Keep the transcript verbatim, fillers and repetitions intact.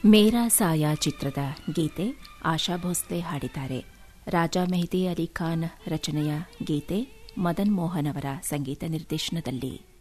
ಮೇರಾ ಸಾಯಾ ಚಿತ್ರದ ಗೀತೆ ಆಶಾ ಭೋಸ್ಲೆ ಹಾಡಿದ್ದಾರೆ. ರಾಜಾ ಮೆಹದಿ ಅಲಿ ಖಾನ್ ರಚನೆಯ ಗೀತೆ ಮದನ್ ಮೋಹನ್ ಅವರ ಸಂಗೀತ ನಿರ್ದೇಶನದಲ್ಲಿ.